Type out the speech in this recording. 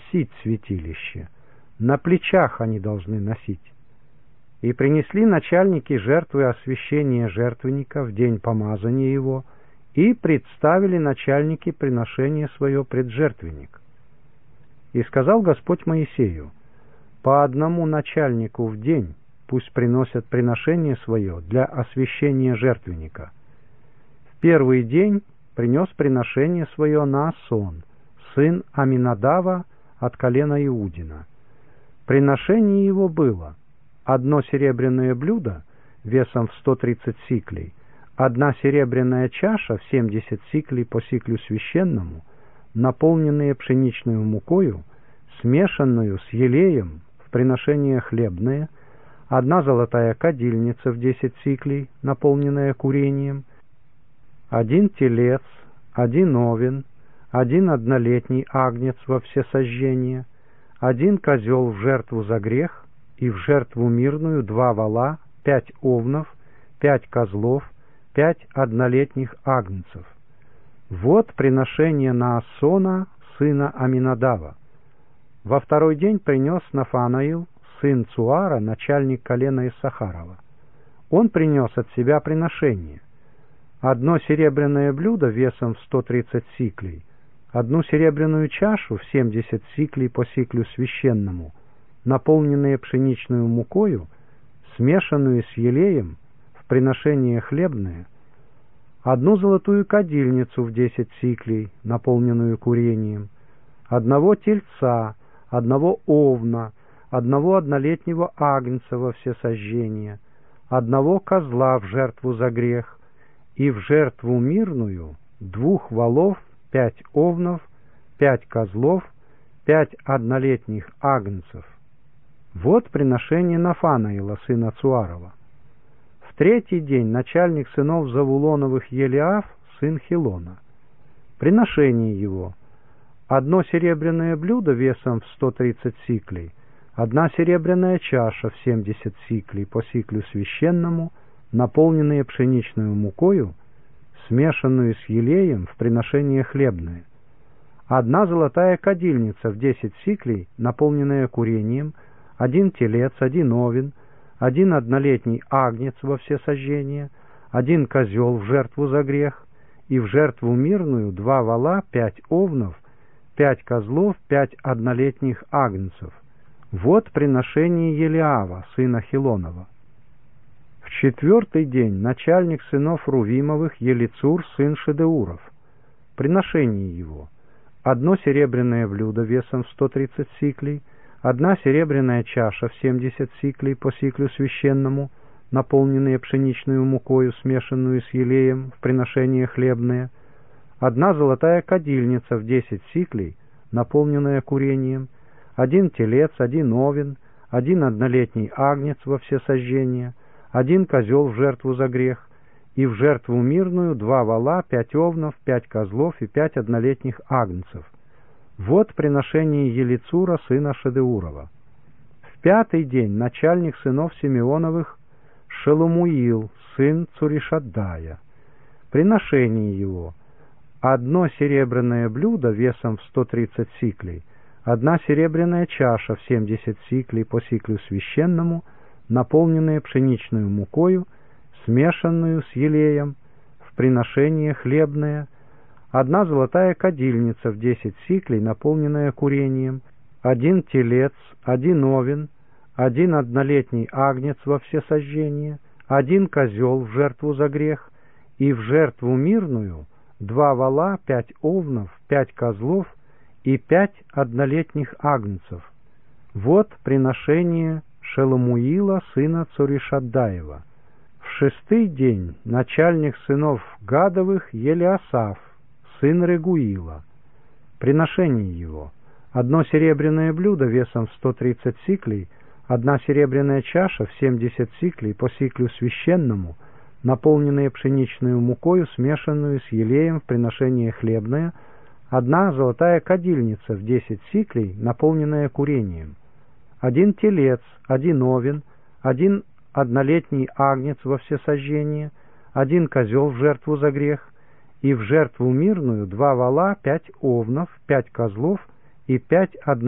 носить святилище, на плечах они должны носить. И принесли начальники жертвы освящения жертвенника в день помазания его, и представили начальники приношение свое пред жертвенник. И сказал Господь Моисею: по одному начальнику в день пусть приносят приношение свое для освящения жертвенника. В первый день принес приношение свое Наасон, сын Аминадава от колена Иудина. Приношение его было: одно серебряное блюдо весом в 130 сиклей, одна серебряная чаша в 70 сиклей по сиклю священному, наполненные пшеничную мукою, смешанную с елеем в приношение хлебное, одна золотая кадильница в 10 сиклей, наполненная курением, один телец, один овен, один однолетний агнец во всесожжение, один козел в жертву за грех, и в жертву мирную 2 вола, 5 овнов, 5 козлов, 5 однолетних агнцев. Вот приношение Наасона, сына Аминадава. Во второй день принес Нафанаил, сын Цуара, начальник колена Иссахарова. Он принес от себя приношение: одно серебряное блюдо весом в 130 сиклей, одну серебряную чашу в 70 сиклей по сиклю священному, наполненные пшеничную мукою, смешанную с елеем в приношение хлебное, одну золотую кадильницу в 10 сиклей, наполненную курением, одного тельца, одного овна, одного однолетнего агнца во всесожжение, одного козла в жертву за грех, и в жертву мирную 2 волов, 5 овнов, 5 козлов, 5 однолетних агнцев. Вот приношение Нафанаила, сына Цуарова. В третий день начальник сынов Завулоновых Елиаф, сын Хилона. Приношение его: одно серебряное блюдо весом в 130 сиклей, одна серебряная чаша в 70 сиклей по сиклю священному, наполненные пшеничную мукою, смешанную с елеем в приношение хлебное, одна золотая кадильница в 10 сиклей, наполненная курением, один телец, один овен, один однолетний агнец во всесожжение, один козел в жертву за грех, и в жертву мирную 2 вола, 5 овнов, 5 козлов, 5 однолетних агнцев. Вот приношение Елиава, сына Хилонова. В четвертый день начальник сынов Рувимовых Елицур, сын Шедеуров. Приношение его: одно серебряное блюдо весом в 130 сиклей, одна серебряная чаша в 70 сиклей по сиклю священному, наполненные пшеничную мукою, смешанную с елеем в приношение хлебное, одна золотая кадильница в 10 сиклей, наполненная курением, один телец, один овен, один однолетний агнец во всесожжение, один козел в жертву за грех, и в жертву мирную 2 вола, 5 овнов, 5 козлов и 5 однолетних агнцев. Вот приношение Елицура, сына Шедеурова. В пятый день начальник сынов Симеоновых Шеломуил, сын Цуришаддая. Приношение его: одно серебряное блюдо весом в 130 сиклей, одна серебряная чаша в 70 сиклей по сиклю священному, наполненные пшеничную мукою, смешанную с елеем в приношение хлебное, одна золотая кадильница в 10 сиклей, наполненная курением, один телец, один овен, один однолетний агнец во всесожжение, один козел в жертву за грех, и в жертву мирную 2 вола, 5 овнов, 5 козлов и 5 однолетних агнцев. Вот приношение Шеломуила, сына Цуришаддаева. В шестый день начальник сынов Гадовых Елиасаф, сын Регуила. Приношение его: одно серебряное блюдо весом в 130 сиклей, одна серебряная чаша в 70 сиклей по сиклю священному, наполненные пшеничную мукою, смешанную с елеем в приношение хлебное, одна золотая кадильница в 10 сиклей, наполненная курением, один телец, один овен, один однолетний агнец во всесожжение, один козел в жертву за грех, и в жертву мирную 2 вола, 5 овнов, 5 козлов и 5 однолетних